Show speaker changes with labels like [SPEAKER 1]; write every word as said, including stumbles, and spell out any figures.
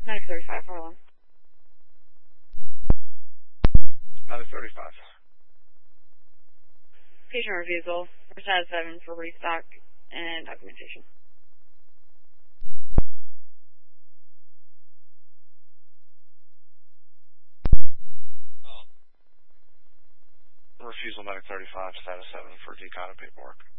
[SPEAKER 1] Medic thirty-five, how long?
[SPEAKER 2] Medic thirty-five.
[SPEAKER 1] Patient refusal. We're status seven for restock and documentation.
[SPEAKER 2] Refusal medic thirty-five, status seven for decon and paperwork.